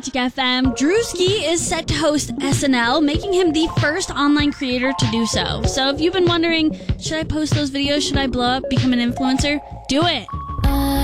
Magic FM, Drewski is set to host SNL, making him the first online creator to do so. So if you've been wondering, should I post those videos? Should I blow up, become an influencer? Do it!